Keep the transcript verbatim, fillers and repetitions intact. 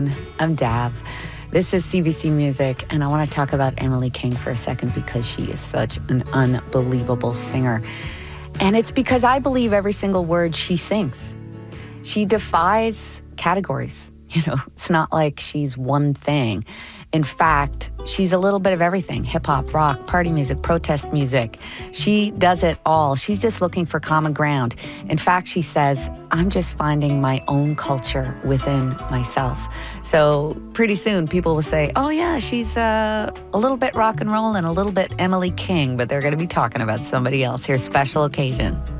I'm Dav. This is C B C Music, and I want to talk about Emily King for a second because she is such an unbelievable singer. And it's because I believe every single word she sings. She defies categories. You know, it's not like she's one thing. In fact, she's a little bit of everything: hip-hop, rock, party music, protest music. She does it all. She's just looking for common ground. In fact, she says, I'm just finding my own culture within myself. So pretty soon people will say, oh yeah, she's uh, a little bit rock and roll and a little bit Emily King, but they're going to be talking about somebody else here. Special occasion.